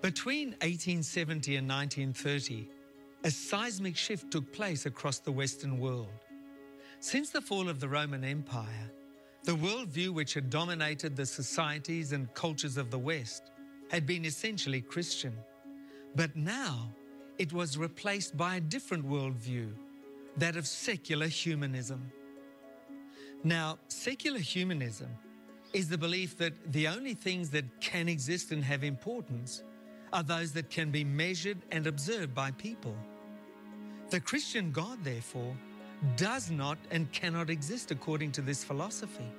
Between 1870 and 1930, a seismic shift took place across the Western world. Since the fall of the Roman Empire, the worldview which had dominated the societies and cultures of the West had been essentially Christian. But now it was replaced by a different worldview, that of secular humanism. Now, secular humanism is the belief that the only things that can exist and have importance are those that can be measured and observed by people. The Christian God, therefore, does not and cannot exist according to this philosophy.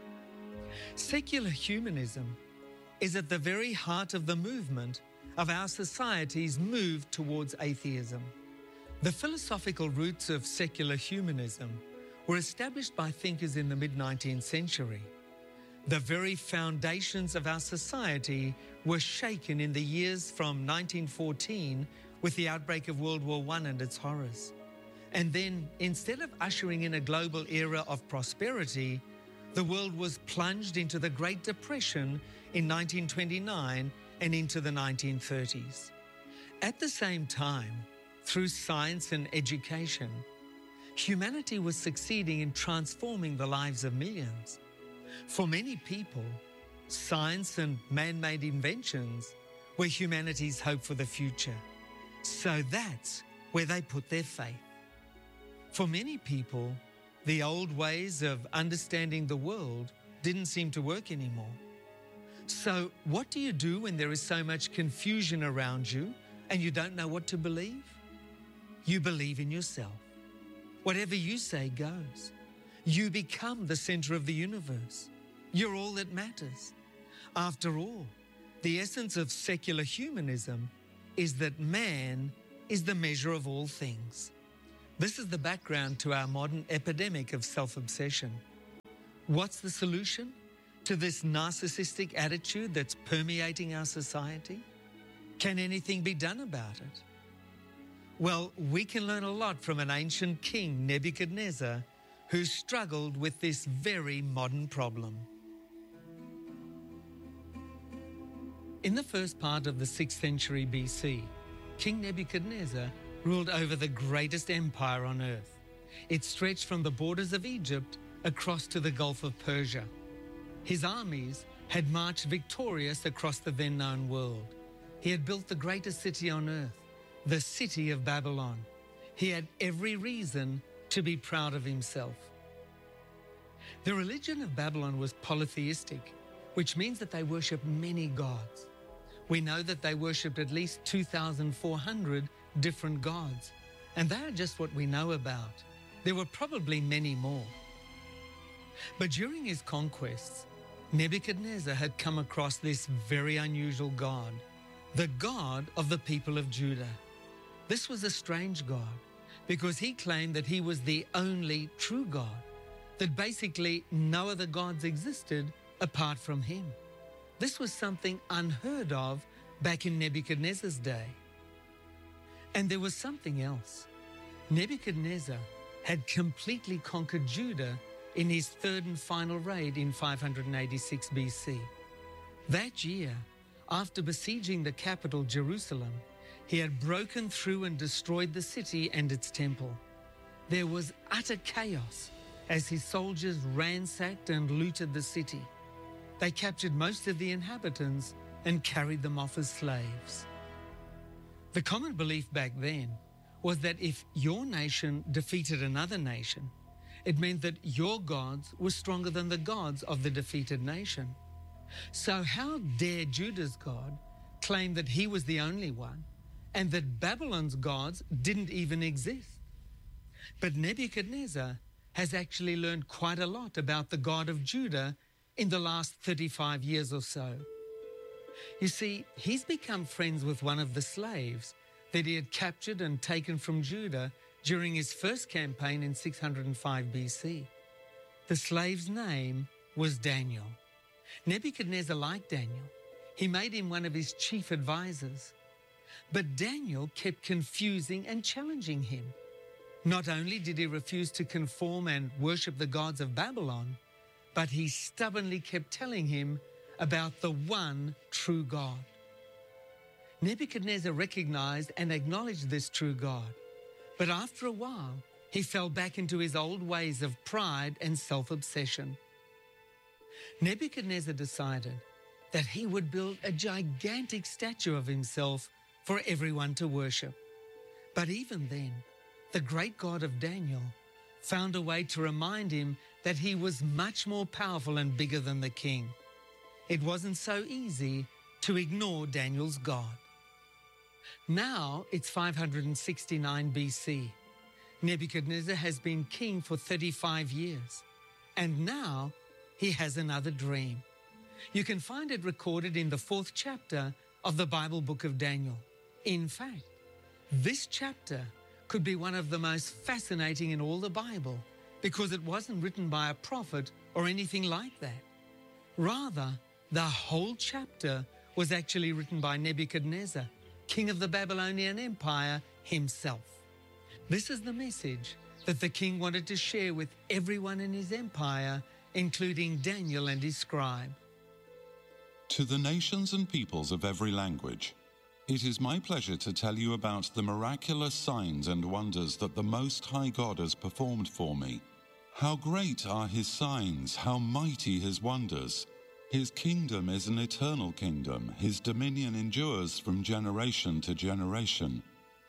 Secular humanism is at the very heart of the movement of our society's move towards atheism. The philosophical roots of secular humanism were established by thinkers in the mid-19th century. The very foundations of our society were shaken in the years from 1914 with the outbreak of World War I and its horrors. And then, instead of ushering in a global era of prosperity, the world was plunged into the Great Depression in 1929 and into the 1930s. At the same time, through science and education, humanity was succeeding in transforming the lives of millions. For many people, science and man-made inventions were humanity's hope for the future. So that's where they put their faith. For many people, the old ways of understanding the world didn't seem to work anymore. So what do you do when there is so much confusion around you and you don't know what to believe? You believe in yourself. Whatever you say goes. You become the center of the universe. You're all that matters. After all, the essence of secular humanism is that man is the measure of all things. This is the background to our modern epidemic of self-obsession. What's the solution to this narcissistic attitude that's permeating our society? Can anything be done about it? Well, we can learn a lot from an ancient king, Nebuchadnezzar, who struggled with this very modern problem. In the first part of the 6th century BC, King Nebuchadnezzar ruled over the greatest empire on earth. It stretched from the borders of Egypt across to the Gulf of Persia. His armies had marched victorious across the then known world. He had built the greatest city on earth, the city of Babylon. He had every reason to be proud of himself. The religion of Babylon was polytheistic, which means that they worshipped many gods. We know that they worshipped at least 2,400 different gods, and they are just what we know about. There were probably many more. But during his conquests, Nebuchadnezzar had come across this very unusual god, the God of the people of Judah. This was a strange God, because he claimed that he was the only true God, that basically no other gods existed apart from him. This was something unheard of back in Nebuchadnezzar's day. And there was something else. Nebuchadnezzar had completely conquered Judah in his third and final raid in 586 BC. That year, after besieging the capital, Jerusalem, he had broken through and destroyed the city and its temple. There was utter chaos as his soldiers ransacked and looted the city. They captured most of the inhabitants and carried them off as slaves. The common belief back then was that if your nation defeated another nation, it meant that your gods were stronger than the gods of the defeated nation. So how dare Judah's God claim that he was the only one and that Babylon's gods didn't even exist? But Nebuchadnezzar has actually learned quite a lot about the God of Judah in the last 35 years or so. You see, he's become friends with one of the slaves that he had captured and taken from Judah during his first campaign in 605 BC. The slave's name was Daniel. Nebuchadnezzar liked Daniel. He made him one of his chief advisors. But Daniel kept confusing and challenging him. Not only did he refuse to conform and worship the gods of Babylon, but he stubbornly kept telling him about the one true God. Nebuchadnezzar recognized and acknowledged this true God, but after a while, he fell back into his old ways of pride and self-obsession. Nebuchadnezzar decided that he would build a gigantic statue of himself for everyone to worship. But even then, the great God of Daniel found a way to remind him that he was much more powerful and bigger than the king. It wasn't so easy to ignore Daniel's God. Now it's 569 BC. Nebuchadnezzar has been king for 35 years, and now he has another dream. You can find it recorded in the 4th chapter of the Bible book of Daniel. In fact, this chapter could be one of the most fascinating in all the Bible because it wasn't written by a prophet or anything like that. Rather, the whole chapter was actually written by Nebuchadnezzar, king of the Babylonian Empire himself. This is the message that the king wanted to share with everyone in his empire, including Daniel and his scribe. To the nations and peoples of every language, it is my pleasure to tell you about the miraculous signs and wonders that the Most High God has performed for me. How great are his signs, how mighty his wonders. His kingdom is an eternal kingdom. His dominion endures from generation to generation.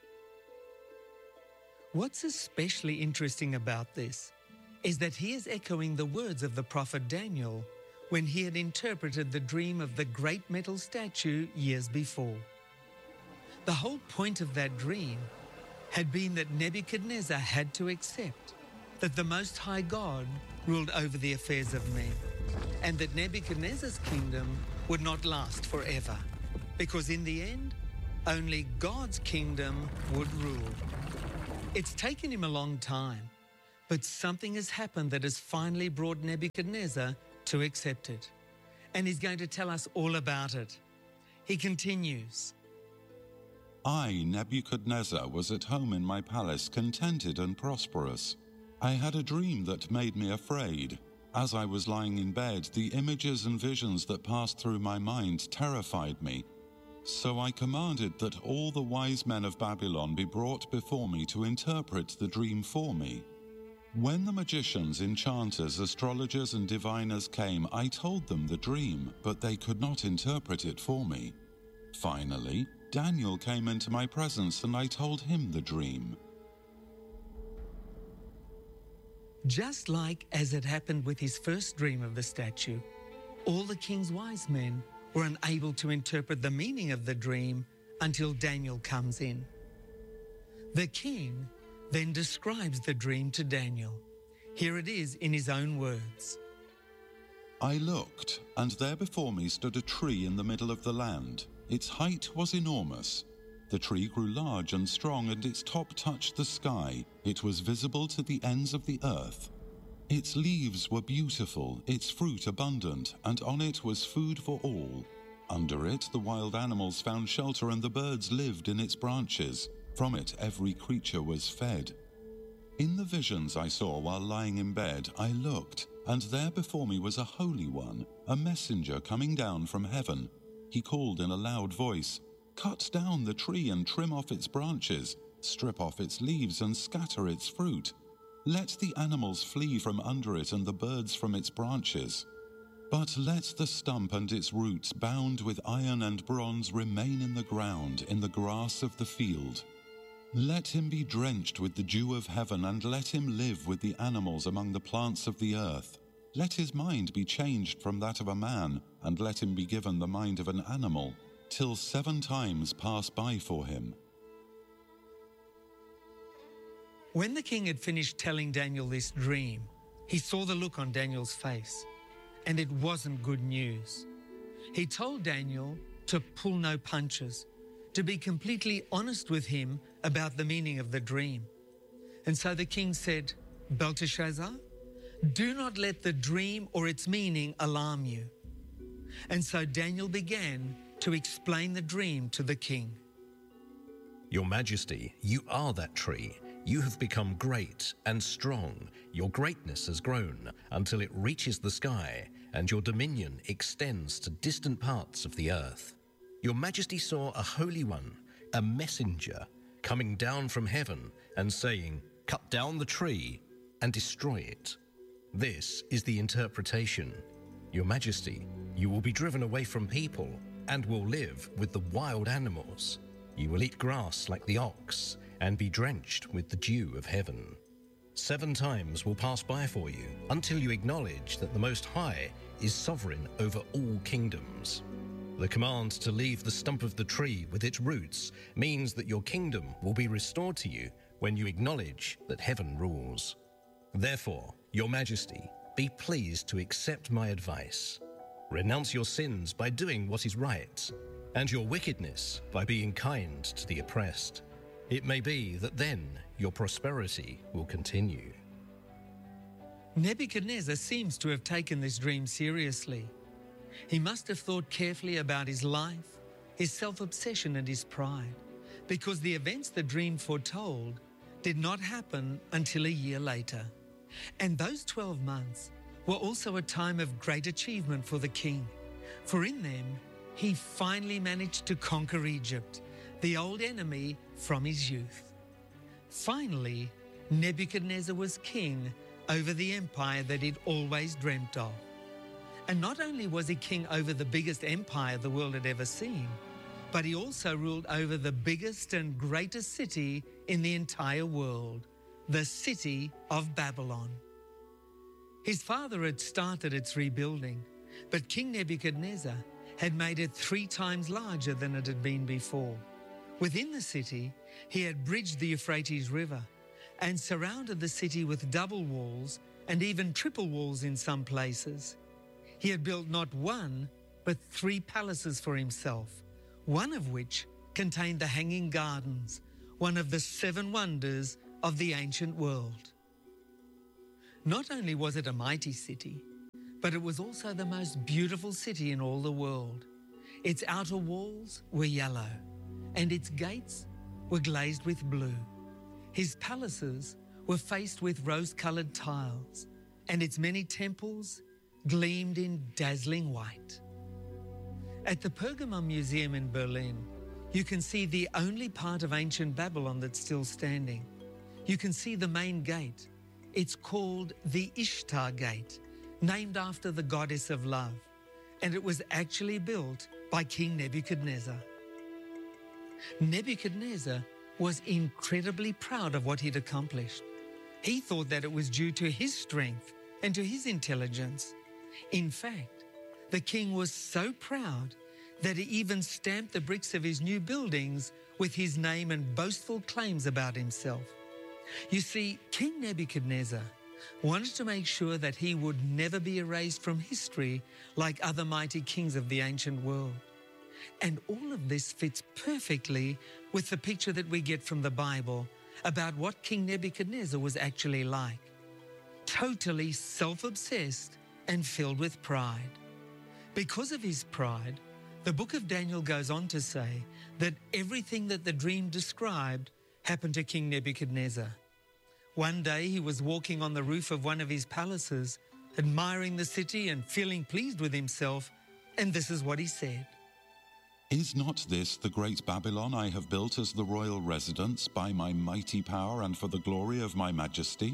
What's especially interesting about this is that he is echoing the words of the prophet Daniel when he had interpreted the dream of the great metal statue years before. The whole point of that dream had been that Nebuchadnezzar had to accept that the Most High God ruled over the affairs of men, and that Nebuchadnezzar's kingdom would not last forever, because in the end, only God's kingdom would rule. It's taken him a long time, but something has happened that has finally brought Nebuchadnezzar to accept it. And he's going to tell us all about it. He continues. I, Nebuchadnezzar, was at home in my palace, contented and prosperous. I had a dream that made me afraid. As I was lying in bed, the images and visions that passed through my mind terrified me. So I commanded that all the wise men of Babylon be brought before me to interpret the dream for me. When the magicians, enchanters, astrologers, and diviners came, I told them the dream, but they could not interpret it for me. Finally, Daniel came into my presence, and I told him the dream. Just like as it happened with his first dream of the statue, all the king's wise men were unable to interpret the meaning of the dream until Daniel comes in. The king then describes the dream to Daniel. Here it is in his own words. I looked, and there before me stood a tree in the middle of the land. Its height was enormous. The tree grew large and strong, and its top touched the sky. It was visible to the ends of the earth. Its leaves were beautiful, its fruit abundant, and on it was food for all. Under it the wild animals found shelter, and the birds lived in its branches. From it every creature was fed. In the visions I saw while lying in bed, I looked, and there before me was a holy one, a messenger coming down from heaven. He called in a loud voice, "Cut down the tree and trim off its branches, strip off its leaves and scatter its fruit. Let the animals flee from under it and the birds from its branches. But let the stump and its roots, bound with iron and bronze, remain in the ground, in the grass of the field. Let him be drenched with the dew of heaven, and let him live with the animals among the plants of the earth. Let his mind be changed from that of a man, and let him be given the mind of an animal, till 7 times pass by for him." When the king had finished telling Daniel this dream, he saw the look on Daniel's face, and it wasn't good news. He told Daniel to pull no punches, to be completely honest with him about the meaning of the dream. And so the king said, "Belteshazzar, do not let the dream or its meaning alarm you." And so Daniel began to explain the dream to the king. Your Majesty, you are that tree. You have become great and strong. Your greatness has grown until it reaches the sky, and your dominion extends to distant parts of the earth. Your Majesty saw a holy one, a messenger, coming down from heaven and saying, 'Cut down the tree and destroy it.' This is the interpretation. Your Majesty, you will be driven away from people and will live with the wild animals. You will eat grass like the ox and be drenched with the dew of heaven. 7 times will pass by for you until you acknowledge that the Most High is sovereign over all kingdoms. The command to leave the stump of the tree with its roots means that your kingdom will be restored to you when you acknowledge that heaven rules. Therefore, Your Majesty, be pleased to accept my advice. Renounce your sins by doing what is right, and your wickedness by being kind to the oppressed. It may be that then your prosperity will continue." Nebuchadnezzar seems to have taken this dream seriously. He must have thought carefully about his life, his self-obsession and his pride, because the events the dream foretold did not happen until a year later. And those 12 months were also a time of great achievement for the king, for in them he finally managed to conquer Egypt, the old enemy from his youth. Finally, Nebuchadnezzar was king over the empire that he'd always dreamt of. And not only was he king over the biggest empire the world had ever seen, but he also ruled over the biggest and greatest city in the entire world, the city of Babylon. His father had started its rebuilding, but King Nebuchadnezzar had made it 3 times larger than it had been before. Within the city, he had bridged the Euphrates River and surrounded the city with double walls and even triple walls in some places. He had built not 1, but 3 palaces for himself, one of which contained the Hanging Gardens, one of the 7 wonders of the ancient world. Not only was it a mighty city, but it was also the most beautiful city in all the world. Its outer walls were yellow, and its gates were glazed with blue. His palaces were faced with rose-coloured tiles, and its many temples gleamed in dazzling white. At the Pergamon Museum in Berlin, you can see the only part of ancient Babylon that's still standing. You can see the main gate. It's called the Ishtar Gate, named after the goddess of love, and it was actually built by King Nebuchadnezzar. Nebuchadnezzar was incredibly proud of what he'd accomplished. He thought that it was due to his strength and to his intelligence. In fact, the king was so proud that he even stamped the bricks of his new buildings with his name and boastful claims about himself. You see, King Nebuchadnezzar wanted to make sure that he would never be erased from history like other mighty kings of the ancient world. And all of this fits perfectly with the picture that we get from the Bible about what King Nebuchadnezzar was actually like. Totally self-obsessed and filled with pride. Because of his pride, the book of Daniel goes on to say that everything that the dream described happened to King Nebuchadnezzar. One day he was walking on the roof of one of his palaces, admiring the city and feeling pleased with himself, and this is what he said. "Is not this the great Babylon I have built as the royal residence by my mighty power and for the glory of my majesty?"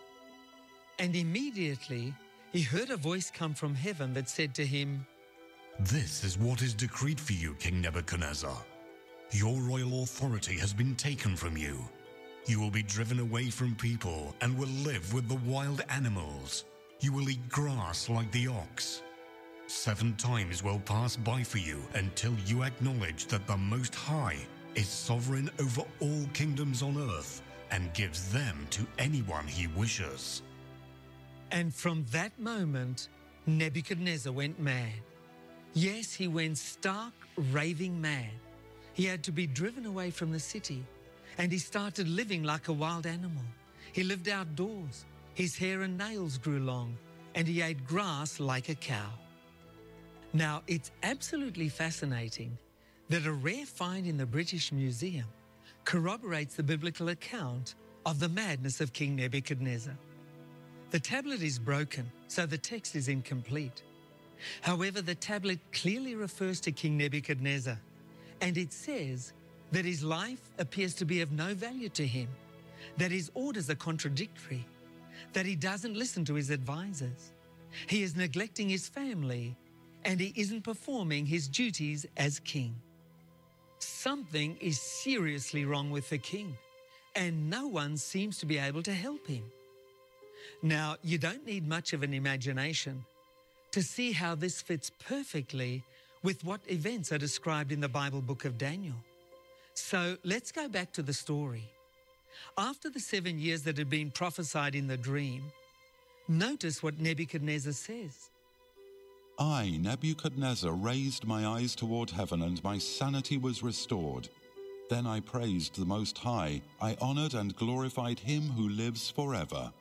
And immediately he heard a voice come from heaven that said to him, "This is what is decreed for you, King Nebuchadnezzar. Your royal authority has been taken from you. You will be driven away from people and will live with the wild animals. You will eat grass like the ox. 7 times will pass by for you until you acknowledge that the Most High is sovereign over all kingdoms on earth and gives them to anyone he wishes." And from that moment, Nebuchadnezzar went mad. Yes, he went stark, raving mad. He had to be driven away from the city, and he started living like a wild animal. He lived outdoors. His hair and nails grew long, and he ate grass like a cow. Now, it's absolutely fascinating that a rare find in the British Museum corroborates the biblical account of the madness of King Nebuchadnezzar. The tablet is broken, so the text is incomplete. However, the tablet clearly refers to King Nebuchadnezzar, And it says that his life appears to be of no value to him, that his orders are contradictory, that he doesn't listen to his advisors, he is neglecting his family, and he isn't performing his duties as king. Something is seriously wrong with the king, and no one seems to be able to help him. Now, you don't need much of an imagination to see how this fits perfectly with what events are described in the Bible book of Daniel. So let's go back to the story. After the 7 years that had been prophesied in the dream, notice what Nebuchadnezzar says. I, Nebuchadnezzar, raised my eyes toward heaven, and my sanity was restored. Then I praised the Most High. I honored and glorified him who lives forever.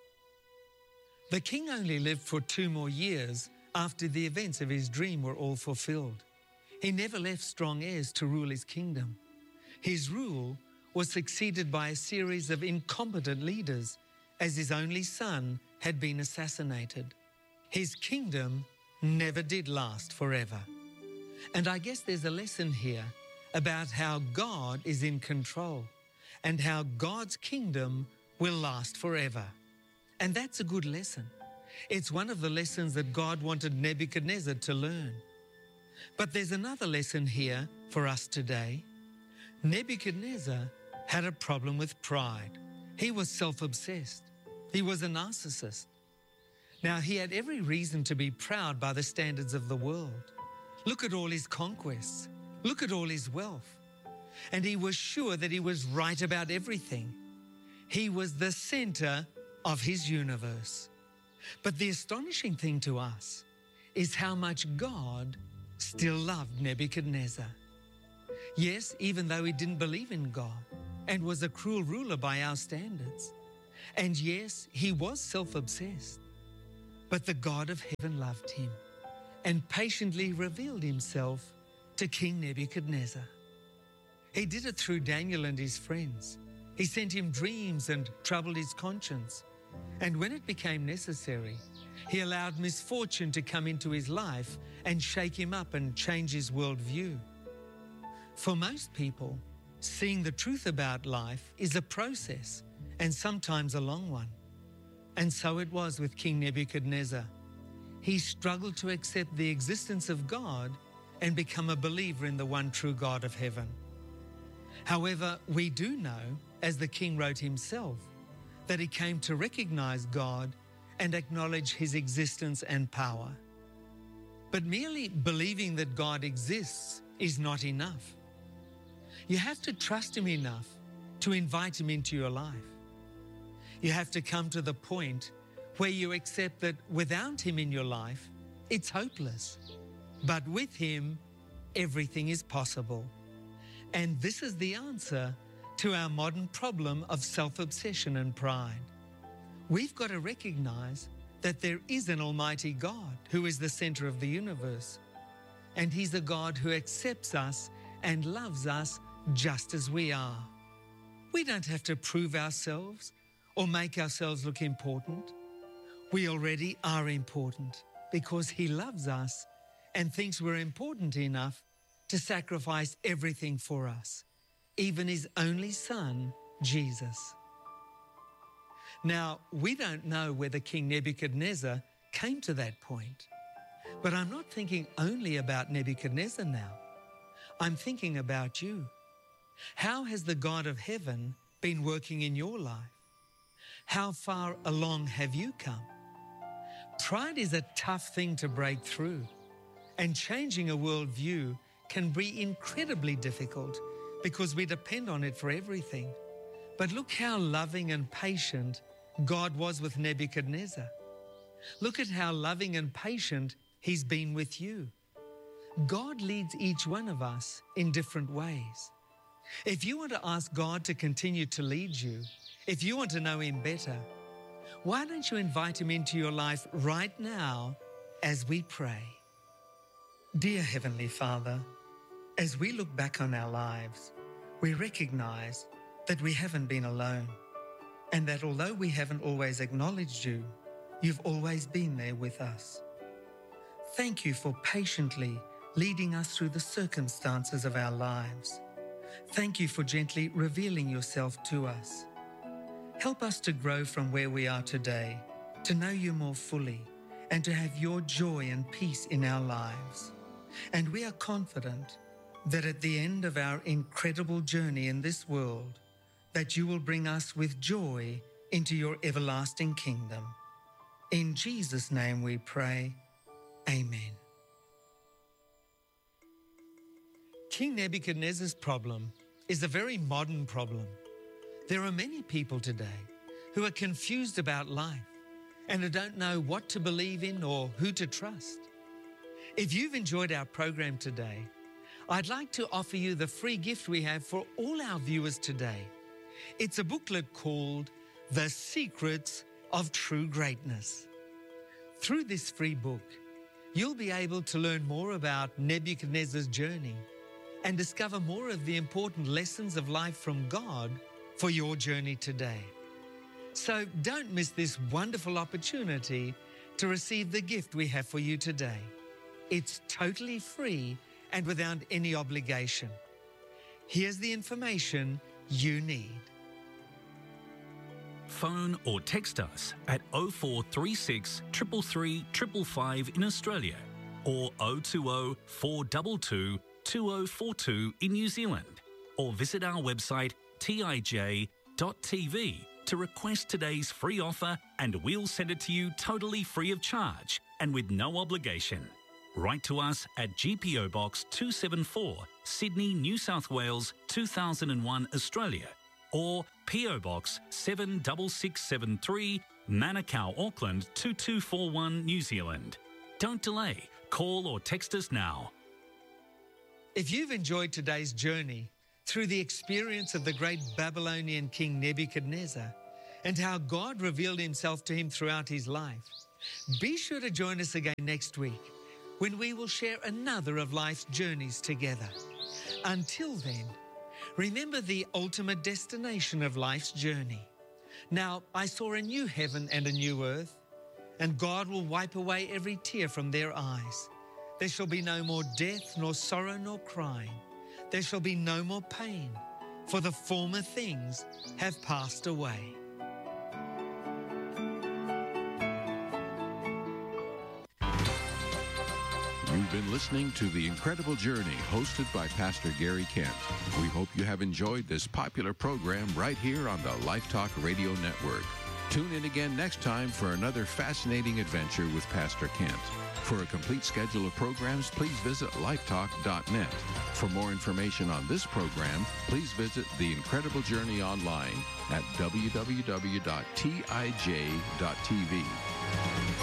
The king only lived for 2 more years after the events of his dream were all fulfilled. He never left strong heirs to rule his kingdom. His rule was succeeded by a series of incompetent leaders, as his only son had been assassinated. His kingdom never did last forever. And I guess there's a lesson here about how God is in control and how God's kingdom will last forever. And that's a good lesson. It's one of the lessons that God wanted Nebuchadnezzar to learn. But there's another lesson here for us today. Nebuchadnezzar had a problem with pride. He was self-obsessed. He was a narcissist. Now, he had every reason to be proud by the standards of the world. Look at all his conquests. Look at all his wealth. And he was sure that he was right about everything. He was the center of his universe. But the astonishing thing to us is how much God still loved Nebuchadnezzar. Yes, even though he didn't believe in God and was a cruel ruler by our standards. And yes, he was self-obsessed. But the God of heaven loved him and patiently revealed himself to King Nebuchadnezzar. He did it through Daniel and his friends. He sent him dreams and troubled his conscience. And when it became necessary, he allowed misfortune to come into his life and shake him up and change his worldview. For most people, seeing the truth about life is a process, and sometimes a long one. And so it was with King Nebuchadnezzar. He struggled to accept the existence of God and become a believer in the one true God of heaven. However, we do know, as the king wrote himself, that he came to recognize God and acknowledge his existence and power. But merely believing that God exists is not enough. You have to trust him enough to invite him into your life. You have to come to the point where you accept that without him in your life, it's hopeless. But with him, everything is possible. And this is the answer to our modern problem of self-obsession and pride. We've got to recognize that there is an almighty God who is the center of the universe. And he's a God who accepts us and loves us just as we are. We don't have to prove ourselves or make ourselves look important. We already are important because he loves us and thinks we're important enough to sacrifice everything for us, even his only son, Jesus. Now, we don't know whether King Nebuchadnezzar came to that point, but I'm not thinking only about Nebuchadnezzar now. I'm thinking about you. How has the God of heaven been working in your life? How far along have you come? Pride is a tough thing to break through, and changing a worldview can be incredibly difficult because we depend on it for everything. But look how loving and patient God was with Nebuchadnezzar. Look at how loving and patient he's been with you. God leads each one of us in different ways. If you want to ask God to continue to lead you, if you want to know him better, why don't you invite him into your life right now as we pray? Dear Heavenly Father, as we look back on our lives, we recognize that we haven't been alone, and that although we haven't always acknowledged you, you've always been there with us. Thank you for patiently leading us through the circumstances of our lives. Thank you for gently revealing yourself to us. Help us to grow from where we are today, to know you more fully, and to have your joy and peace in our lives. And we are confident that at the end of our incredible journey in this world, that you will bring us with joy into your everlasting kingdom. In Jesus' name we pray. Amen. King Nebuchadnezzar's problem is a very modern problem. There are many people today who are confused about life and who don't know what to believe in or who to trust. If you've enjoyed our program today, I'd like to offer you the free gift we have for all our viewers today. It's a booklet called The Secrets of True Greatness. Through this free book, you'll be able to learn more about Nebuchadnezzar's journey and discover more of the important lessons of life from God for your journey today. So don't miss this wonderful opportunity to receive the gift we have for you today. It's totally free and without any obligation. Here's the information you need. Phone or text us at 0436 333 555 in Australia or 020 422 2042 in New Zealand, or visit our website tij.tv to request today's free offer, and we'll send it to you totally free of charge and with no obligation. Write to us at GPO Box 274, Sydney, New South Wales 2001, Australia, or PO Box 76673, Manukau, Auckland 2241, New Zealand. Don't delay. Call or text us now. If you've enjoyed today's journey through the experience of the great Babylonian king Nebuchadnezzar and how God revealed himself to him throughout his life, be sure to join us again next week when we will share another of life's journeys together. Until then, remember the ultimate destination of life's journey. Now, I saw a new heaven and a new earth, and God will wipe away every tear from their eyes. There shall be no more death, nor sorrow, nor crying. There shall be no more pain, for the former things have passed away. You've been listening to The Incredible Journey, hosted by Pastor Gary Kent. We hope you have enjoyed this popular program right here on the Life Talk Radio Network. Tune in again next time for another fascinating adventure with Pastor Kent. For a complete schedule of programs, please visit lifetalk.net. For more information on this program, please visit The Incredible Journey online at www.tij.tv.